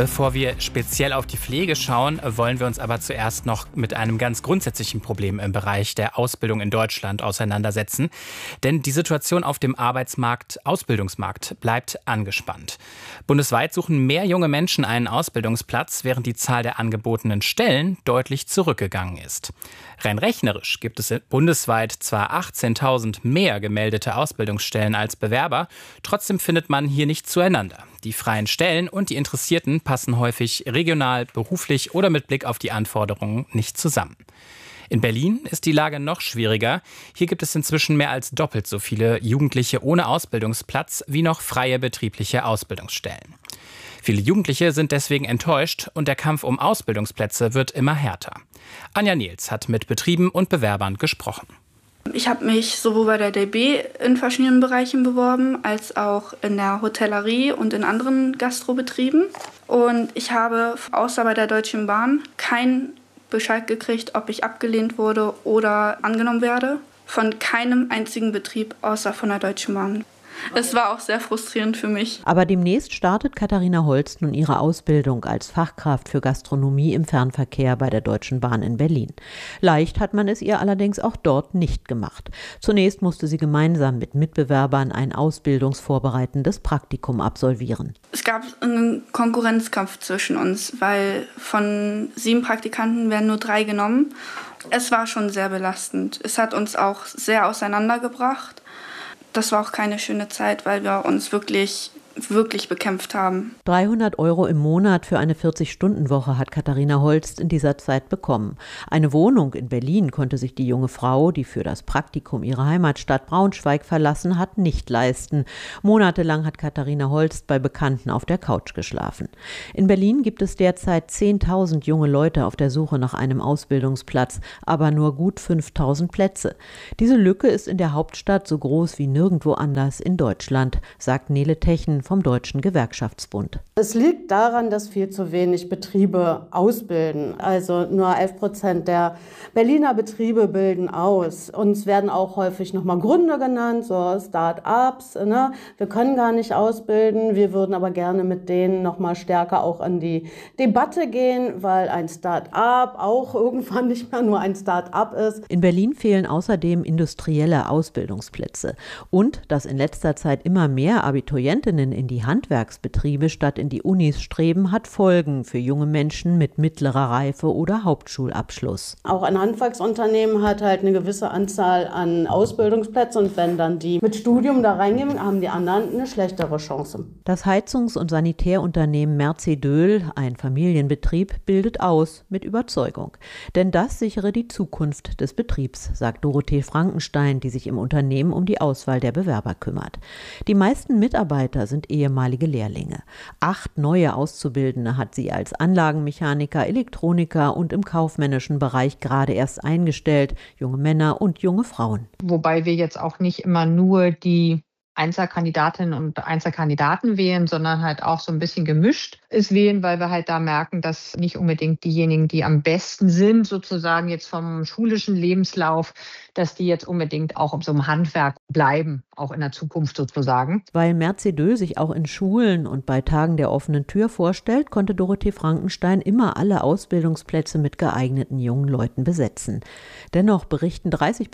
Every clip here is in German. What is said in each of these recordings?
Bevor wir speziell auf die Pflege schauen, wollen wir uns aber zuerst noch mit einem ganz grundsätzlichen Problem im Bereich der Ausbildung in Deutschland auseinandersetzen. Denn die Situation auf dem Ausbildungsmarkt bleibt angespannt. Bundesweit suchen mehr junge Menschen einen Ausbildungsplatz, während die Zahl der angebotenen Stellen deutlich zurückgegangen ist. Rein rechnerisch gibt es bundesweit zwar 18.000 mehr gemeldete Ausbildungsstellen als Bewerber, trotzdem findet man hier nicht zueinander. Die freien Stellen und die Interessierten passen häufig regional, beruflich oder mit Blick auf die Anforderungen nicht zusammen. In Berlin ist die Lage noch schwieriger. Hier gibt es inzwischen mehr als doppelt so viele Jugendliche ohne Ausbildungsplatz wie noch freie betriebliche Ausbildungsstellen. Viele Jugendliche sind deswegen enttäuscht und der Kampf um Ausbildungsplätze wird immer härter. Anja Nils hat mit Betrieben und Bewerbern gesprochen. Ich habe mich sowohl bei der DB in verschiedenen Bereichen beworben, als auch in der Hotellerie und in anderen Gastrobetrieben. Und ich habe außer bei der Deutschen Bahn keinen Bescheid gekriegt, ob ich abgelehnt wurde oder angenommen werde. Von keinem einzigen Betrieb außer von der Deutschen Bahn. Es war auch sehr frustrierend für mich. Aber demnächst startet Katharina Holst nun ihre Ausbildung als Fachkraft für Gastronomie im Fernverkehr bei der Deutschen Bahn in Berlin. Leicht hat man es ihr allerdings auch dort nicht gemacht. Zunächst musste sie gemeinsam mit Mitbewerbern ein ausbildungsvorbereitendes Praktikum absolvieren. Es gab einen Konkurrenzkampf zwischen uns, weil von 7 Praktikanten werden nur 3 genommen. Es war schon sehr belastend. Es hat uns auch sehr auseinandergebracht. Das war auch keine schöne Zeit, weil wir uns wirklich bekämpft haben. 300 € im Monat für eine 40-Stunden-Woche hat Katharina Holst in dieser Zeit bekommen. Eine Wohnung in Berlin konnte sich die junge Frau, die für das Praktikum ihre Heimatstadt Braunschweig verlassen hat, nicht leisten. Monatelang hat Katharina Holst bei Bekannten auf der Couch geschlafen. In Berlin gibt es derzeit 10.000 junge Leute auf der Suche nach einem Ausbildungsplatz, aber nur gut 5.000 Plätze. Diese Lücke ist in der Hauptstadt so groß wie nirgendwo anders in Deutschland, sagt Nele Techen vom Deutschen Gewerkschaftsbund. Es liegt daran, dass viel zu wenig Betriebe ausbilden. Also nur 11% der Berliner Betriebe bilden aus. Uns werden auch häufig nochmal Gründe genannt, so Start-ups. Ne? Wir können gar nicht ausbilden. Wir würden aber gerne mit denen nochmal stärker auch in die Debatte gehen, weil ein Start-up auch irgendwann nicht mehr nur ein Start-up ist. In Berlin fehlen außerdem industrielle Ausbildungsplätze. Und dass in letzter Zeit immer mehr Abiturientinnen in die Handwerksbetriebe statt in die Unis streben, hat Folgen für junge Menschen mit mittlerer Reife oder Hauptschulabschluss. Auch ein Handwerksunternehmen hat halt eine gewisse Anzahl an Ausbildungsplätzen und wenn dann die mit Studium da reingehen, haben die anderen eine schlechtere Chance. Das Heizungs- und Sanitärunternehmen Mercedöl, ein Familienbetrieb, bildet aus mit Überzeugung. Denn das sichere die Zukunft des Betriebs, sagt Dorothee Frankenstein, die sich im Unternehmen um die Auswahl der Bewerber kümmert. Die meisten Mitarbeiter sind ehemalige Lehrlinge. 8 neue Auszubildende hat sie als Anlagenmechaniker, Elektroniker und im kaufmännischen Bereich gerade erst eingestellt, junge Männer und junge Frauen. Wobei wir jetzt auch nicht immer nur die Einzelkandidatinnen und Einzelkandidaten wählen, sondern halt auch so ein bisschen gemischt ist wählen, weil wir halt da merken, dass nicht unbedingt diejenigen, die am besten sind, sozusagen jetzt vom schulischen Lebenslauf, dass die jetzt unbedingt auch in so einem Handwerk bleiben, auch in der Zukunft sozusagen. Weil Mercedöl sich auch in Schulen und bei Tagen der offenen Tür vorstellt, konnte Dorothee Frankenstein immer alle Ausbildungsplätze mit geeigneten jungen Leuten besetzen. Dennoch berichten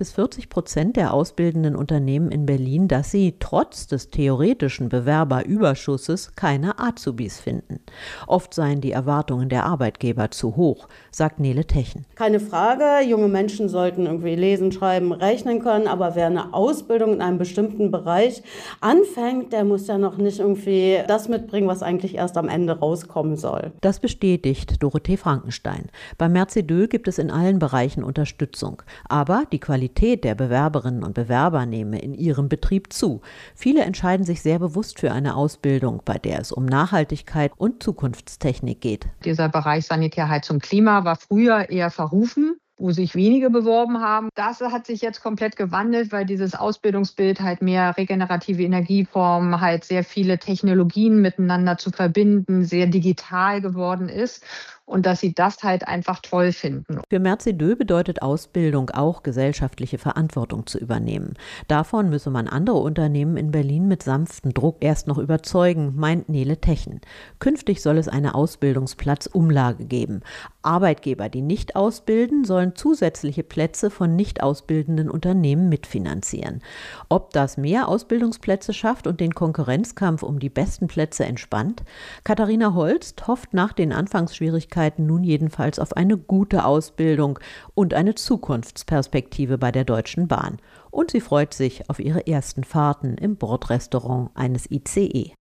30-40% der ausbildenden Unternehmen in Berlin, dass sie trotz des theoretischen Bewerberüberschusses keine Azubis finden. Oft seien die Erwartungen der Arbeitgeber zu hoch, sagt Nele Techen. Keine Frage, junge Menschen sollten irgendwie lesen, schreiben, rechnen können, aber wer eine Ausbildung in einem bestimmten Bereich anfängt, der muss ja noch nicht irgendwie das mitbringen, was eigentlich erst am Ende rauskommen soll. Das bestätigt Dorothee Frankenstein. Bei Mercedöl gibt es in allen Bereichen Unterstützung. Aber die Qualität der Bewerberinnen und Bewerber nehme in ihrem Betrieb zu. Viele entscheiden sich sehr bewusst für eine Ausbildung, bei der es um Nachhaltigkeit und Zukunftstechnik geht. Dieser Bereich Sanitär, Heizung, Klima war früher eher verrufen, wo sich wenige beworben haben. Das hat sich jetzt komplett gewandelt, weil dieses Ausbildungsbild halt mehr regenerative Energieformen, halt sehr viele Technologien miteinander zu verbinden, sehr digital geworden ist. und dass sie das halt einfach toll finden. Für Merzi Dö bedeutet Ausbildung auch, gesellschaftliche Verantwortung zu übernehmen. Davon müsse man andere Unternehmen in Berlin mit sanftem Druck erst noch überzeugen, meint Nele Techen. Künftig soll es eine Ausbildungsplatzumlage geben. Arbeitgeber, die nicht ausbilden, sollen zusätzliche Plätze von nicht ausbildenden Unternehmen mitfinanzieren. Ob das mehr Ausbildungsplätze schafft und den Konkurrenzkampf um die besten Plätze entspannt? Katharina Holst hofft nach den Anfangsschwierigkeiten nun jedenfalls auf eine gute Ausbildung und eine Zukunftsperspektive bei der Deutschen Bahn. Und sie freut sich auf ihre ersten Fahrten im Bordrestaurant eines ICE.